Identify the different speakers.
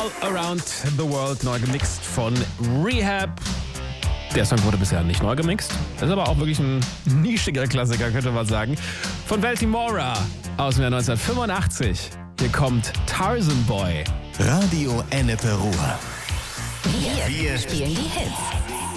Speaker 1: All Around the World, neu gemixt von Rehab. Der Song wurde bisher nicht neu gemixt. Das ist aber auch wirklich ein nischiger Klassiker, könnte man sagen. Von Baltimora aus dem Jahr 1985. Hier kommt Tarzan Boy.
Speaker 2: Radio Ennepe Ruhr.
Speaker 3: Wir spielen die Hits.